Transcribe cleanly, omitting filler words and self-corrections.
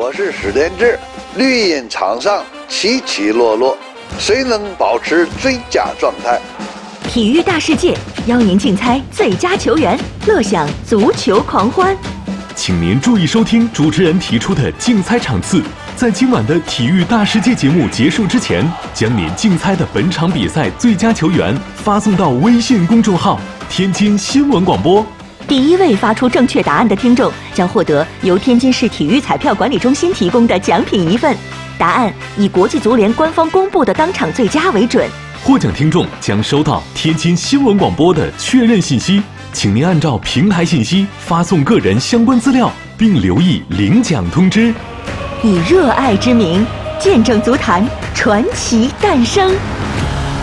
我是史连志。绿茵场上起起落落，谁能保持最佳状态？ 体育大世界邀您竞猜最佳球员，乐享足球狂欢。 请您注意收听主持人提出的竞猜场次，在今晚的体育大世界节目结束之前，将您竞猜的本场比赛最佳球员发送到微信公众号天津新闻广播。 第一位发出正确答案的听众将获得由天津市体育彩票管理中心提供的奖品一份，答案以国际足联官方公布的当场最佳为准。 获奖听众将收到天津新闻广播的确认信息，请您按照平台信息发送个人相关资料，并留意领奖通知。 以热爱之名见证足坛传奇诞生。